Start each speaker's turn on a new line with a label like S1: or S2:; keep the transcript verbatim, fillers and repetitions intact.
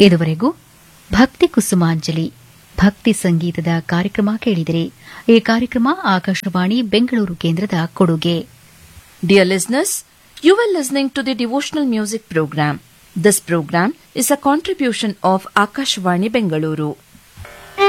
S1: ಇದುವರೆಗೂ ಭಕ್ತಿ ಕುಸುಮಾಂಜಲಿ ಭಕ್ತಿ ಸಂಗೀತದ ಕಾರ್ಯಕ್ರಮ ಕೇಳಿದಿರಿ. ಈ ಕಾರ್ಯಕ್ರಮ ಆಕಾಶವಾಣಿ ಬೆಂಗಳೂರು ಕೇಂದ್ರದ ಕೊಡುಗೆ.
S2: Dear listeners, you were listening to the devotional music program. This program is a contribution of Akashvani Bengaluru.